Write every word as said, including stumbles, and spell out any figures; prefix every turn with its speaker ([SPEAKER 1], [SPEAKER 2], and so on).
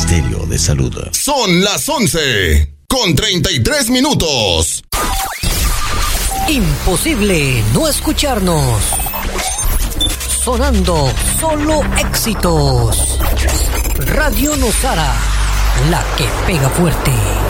[SPEAKER 1] Ministerio de Salud.
[SPEAKER 2] Son las once con treinta y tres minutos.
[SPEAKER 3] Imposible no escucharnos. Sonando solo éxitos. Radio Nosara, la que pega fuerte.